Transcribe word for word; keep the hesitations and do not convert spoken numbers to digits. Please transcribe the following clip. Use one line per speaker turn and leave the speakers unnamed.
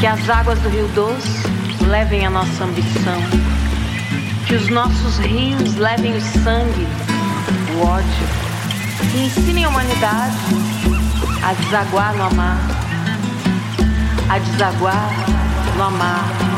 Que as águas do Rio Doce levem a nossa ambição. Que os nossos rios levem o sangue, o ódio. E ensinem a humanidade a desaguar no amar. A desaguar no amar.